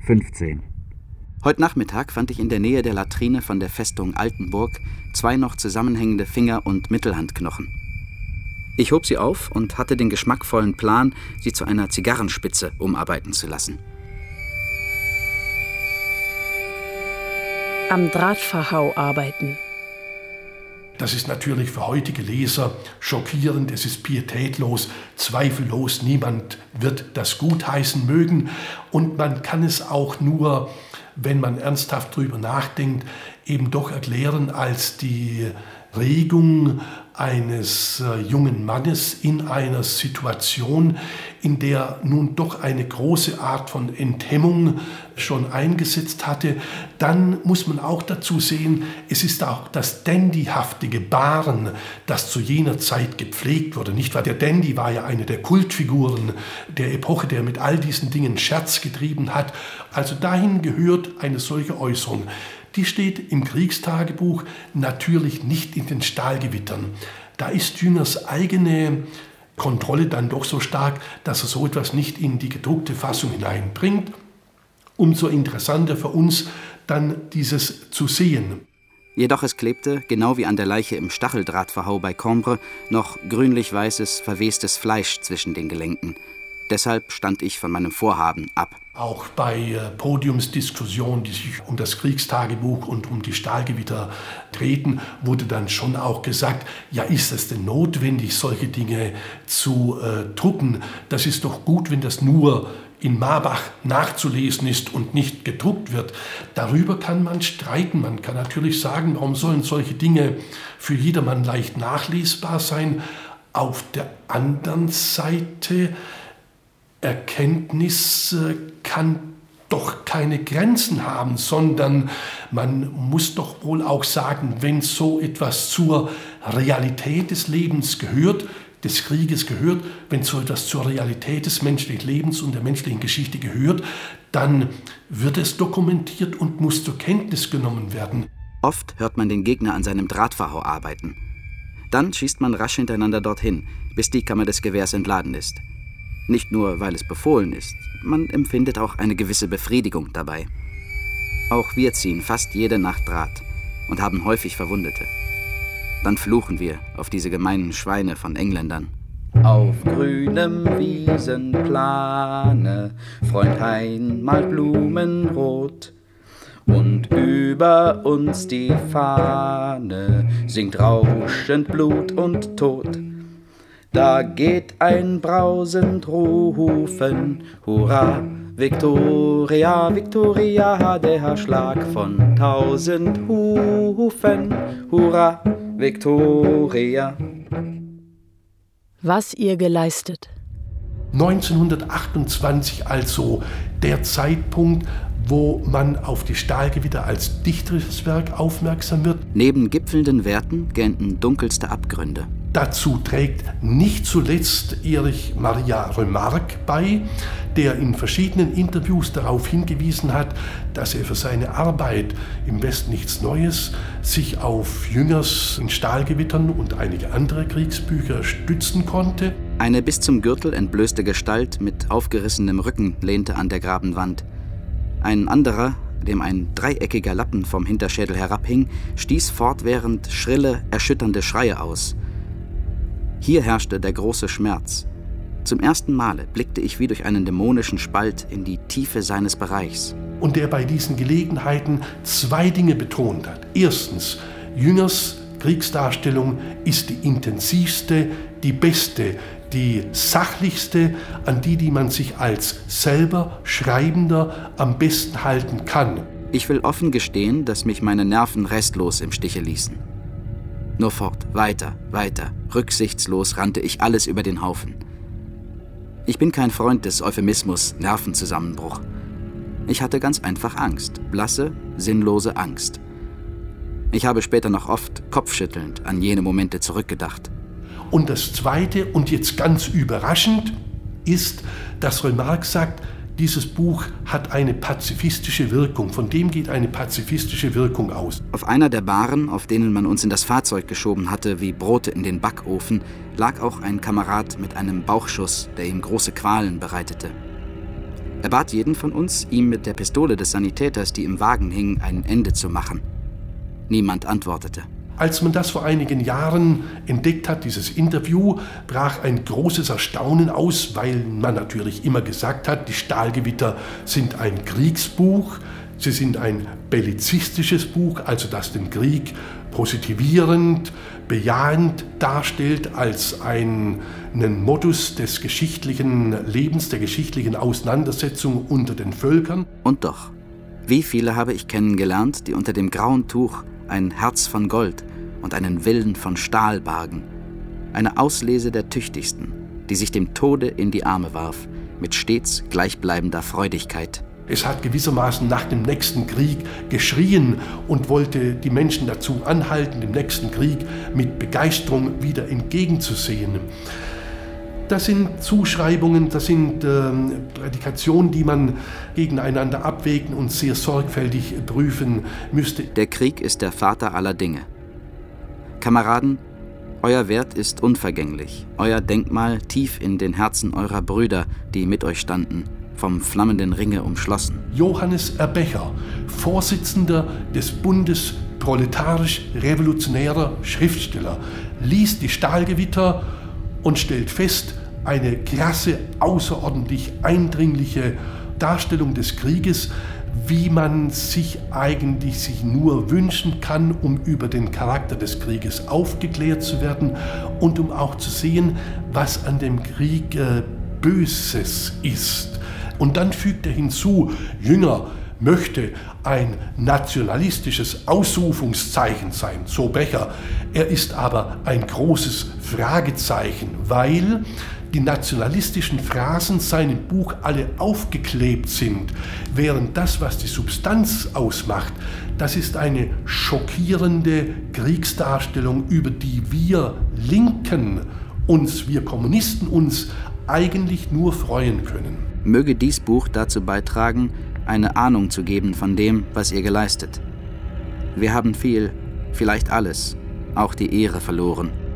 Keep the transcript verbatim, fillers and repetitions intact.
fünfzehn. Heute Nachmittag fand ich in der Nähe der Latrine von der Festung Altenburg zwei noch zusammenhängende Finger- und Mittelhandknochen. Ich hob sie auf und hatte den geschmackvollen Plan, sie zu einer Zigarrenspitze umarbeiten zu lassen. Am Drahtverhau arbeiten. Das ist natürlich für heutige Leser schockierend, es ist pietätlos, zweifellos, niemand wird das gutheißen mögen. Und man kann es auch nur, wenn man ernsthaft drüber nachdenkt, eben doch erklären als die Regung eines äh, jungen Mannes in einer Situation, in der nun doch eine große Art von Enthemmung schon eingesetzt hatte. Dann muss man auch dazu sehen, es ist auch das dandyhafte Gebaren, das zu jener Zeit gepflegt wurde. Nicht wahr? Der Dandy war ja eine der Kultfiguren der Epoche, der mit all diesen Dingen Scherz getrieben hat. Also dahin gehört eine solche Äußerung. Die steht im Kriegstagebuch natürlich nicht in den Stahlgewittern. Da ist Jüngers eigene Kontrolle dann doch so stark, dass er so etwas nicht in die gedruckte Fassung hineinbringt. Umso interessanter für uns dann dieses zu sehen. Jedoch es klebte, genau wie an der Leiche im Stacheldrahtverhau bei Combres, noch grünlich-weißes, verwestes Fleisch zwischen den Gelenken. Deshalb stand ich von meinem Vorhaben ab. Auch bei Podiumsdiskussionen, die sich um das Kriegstagebuch und um die Stahlgewitter drehten, wurde dann schon auch gesagt, ja, ist es denn notwendig, solche Dinge zu äh, drucken? Das ist doch gut, wenn das nur in Marbach nachzulesen ist und nicht gedruckt wird. Darüber kann man streiten. Man kann natürlich sagen, warum sollen solche Dinge für jedermann leicht nachlesbar sein? Auf der anderen Seite, Erkenntnis kann doch keine Grenzen haben, sondern man muss doch wohl auch sagen, wenn so etwas zur Realität des Lebens gehört, des Krieges gehört, wenn so etwas zur Realität des menschlichen Lebens und der menschlichen Geschichte gehört, dann wird es dokumentiert und muss zur Kenntnis genommen werden. Oft hört man den Gegner an seinem Drahtverhau arbeiten. Dann schießt man rasch hintereinander dorthin, bis die Kammer des Gewehrs entladen ist. Nicht nur, weil es befohlen ist, man empfindet auch eine gewisse Befriedigung dabei. Auch wir ziehen fast jede Nacht Draht und haben häufig Verwundete. Dann fluchen wir auf diese gemeinen Schweine von Engländern. Auf grünem Wiesenplane, Freund Hein malt Blumenrot. Und über uns die Fahne singt rauschend Blut und Tod. Da geht ein brausend Rufen, Hurra, Victoria, Victoria, der Schlag von tausend Hufen, Hurra, Victoria. Was ihr geleistet. neunzehnhundertachtundzwanzig also der Zeitpunkt, wo man auf die Stahlgewitter als dichterisches Werk aufmerksam wird. Neben gipfelnden Werten gähnten dunkelste Abgründe. Dazu trägt nicht zuletzt Erich Maria Remarque bei, der in verschiedenen Interviews darauf hingewiesen hat, dass er für seine Arbeit im Westen nichts Neues sich auf Jüngers in Stahlgewittern und einige andere Kriegsbücher stützen konnte. Eine bis zum Gürtel entblößte Gestalt mit aufgerissenem Rücken lehnte an der Grabenwand. Ein anderer, dem ein dreieckiger Lappen vom Hinterschädel herabhing, stieß fortwährend schrille, erschütternde Schreie aus. Hier herrschte der große Schmerz. Zum ersten Male blickte ich wie durch einen dämonischen Spalt in die Tiefe seines Bereichs. Und der bei diesen Gelegenheiten zwei Dinge betont hat. Erstens, Jüngers Kriegsdarstellung ist die intensivste, die beste, die sachlichste, an die, die man sich als selber Schreibender am besten halten kann. Ich will offen gestehen, dass mich meine Nerven restlos im Stiche ließen. Nur fort, weiter, weiter, rücksichtslos rannte ich alles über den Haufen. Ich bin kein Freund des Euphemismus Nervenzusammenbruch. Ich hatte ganz einfach Angst, blasse, sinnlose Angst. Ich habe später noch oft kopfschüttelnd an jene Momente zurückgedacht. Und das Zweite, und jetzt ganz überraschend, ist, dass Remarque sagt, dieses Buch hat eine pazifistische Wirkung. Von dem geht eine pazifistische Wirkung aus. Auf einer der Bahren, auf denen man uns in das Fahrzeug geschoben hatte, wie Brote in den Backofen, lag auch ein Kamerad mit einem Bauchschuss, der ihm große Qualen bereitete. Er bat jeden von uns, ihm mit der Pistole des Sanitäters, die im Wagen hing, ein Ende zu machen. Niemand antwortete. Als man das vor einigen Jahren entdeckt hat, dieses Interview, brach ein großes Erstaunen aus, weil man natürlich immer gesagt hat, die Stahlgewitter sind ein Kriegsbuch, sie sind ein bellizistisches Buch, also das den Krieg positivierend, bejahend darstellt als einen Modus des geschichtlichen Lebens, der geschichtlichen Auseinandersetzung unter den Völkern. Und doch, wie viele habe ich kennengelernt, die unter dem grauen Tuch ein Herz von Gold und einen Willen von Stahl bargen. Eine Auslese der Tüchtigsten, die sich dem Tode in die Arme warf, mit stets gleichbleibender Freudigkeit. Es hat gewissermaßen nach dem nächsten Krieg geschrien und wollte die Menschen dazu anhalten, dem nächsten Krieg mit Begeisterung wieder entgegenzusehen. Das sind Zuschreibungen, das sind äh, Prädikationen, die man gegeneinander abwägen und sehr sorgfältig prüfen müsste. Der Krieg ist der Vater aller Dinge. Kameraden, euer Wert ist unvergänglich, euer Denkmal tief in den Herzen eurer Brüder, die mit euch standen, vom flammenden Ringe umschlossen. Johannes Erbecher, Vorsitzender des Bundes proletarisch-revolutionärer Schriftsteller, liest die Stahlgewitter und stellt fest, eine krasse, außerordentlich eindringliche Darstellung des Krieges, wie man sich eigentlich sich nur wünschen kann, um über den Charakter des Krieges aufgeklärt zu werden und um auch zu sehen, was an dem Krieg äh, Böses ist. Und dann fügt er hinzu, Jünger möchte ein nationalistisches Ausrufungszeichen sein, so Becher. Er ist aber ein großes Fragezeichen, weil die nationalistischen Phrasen seinem Buch alle aufgeklebt sind, während das, was die Substanz ausmacht, das ist eine schockierende Kriegsdarstellung, über die wir Linken uns, wir Kommunisten uns eigentlich nur freuen können. Möge dies Buch dazu beitragen, eine Ahnung zu geben von dem, was ihr geleistet. Wir haben viel, vielleicht alles, auch die Ehre verloren.